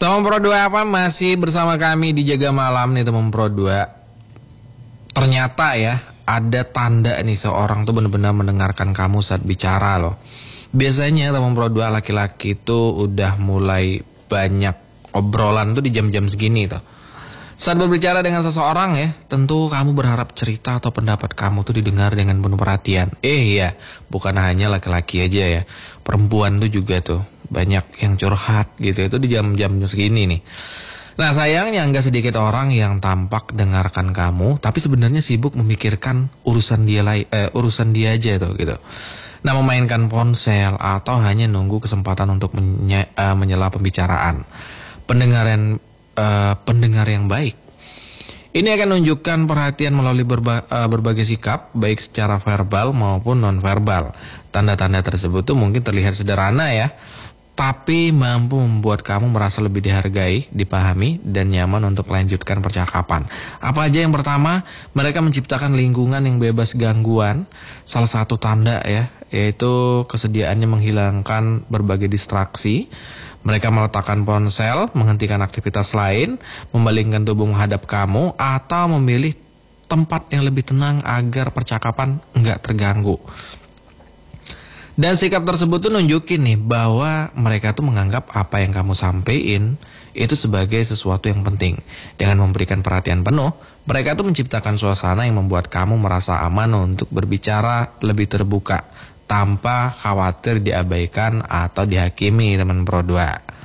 Teman Pro 2 apa masih bersama kami di Jaga Malam nih teman Pro 2. Ternyata ya ada tanda nih seorang tuh benar-benar mendengarkan kamu saat bicara loh. Biasanya teman Pro 2 laki-laki tuh udah mulai banyak obrolan tuh di jam-jam segini tuh. Saat berbicara dengan seseorang ya, tentu kamu berharap cerita atau pendapat kamu tuh didengar dengan penuh perhatian. Iya, bukan hanya laki-laki aja ya, perempuan tuh juga tuh banyak yang curhat gitu itu di jam-jam segini nih. Nah sayangnya nggak sedikit orang yang tampak dengarkan kamu, tapi sebenarnya sibuk memikirkan urusan dia aja tuh gitu. Nah memainkan ponsel atau hanya nunggu kesempatan untuk menyela pembicaraan. Pendengar yang baik ini akan menunjukkan perhatian melalui berbagai sikap, baik secara verbal maupun nonverbal. Tanda-tanda tersebut tuh mungkin terlihat sederhana ya, tapi mampu membuat kamu merasa lebih dihargai, dipahami, dan nyaman untuk melanjutkan percakapan. Apa aja yang pertama, mereka menciptakan lingkungan yang bebas gangguan. Salah satu tanda ya, yaitu kesediaannya menghilangkan berbagai distraksi. Mereka meletakkan ponsel, menghentikan aktivitas lain, membalingkan tubuh menghadap kamu, atau memilih tempat yang lebih tenang agar percakapan nggak terganggu. Dan sikap tersebut tuh nunjukin nih bahwa mereka tuh menganggap apa yang kamu sampein itu sebagai sesuatu yang penting. Dengan memberikan perhatian penuh, mereka tuh menciptakan suasana yang membuat kamu merasa aman untuk berbicara lebih terbuka, tanpa khawatir diabaikan atau dihakimi teman Pro 2.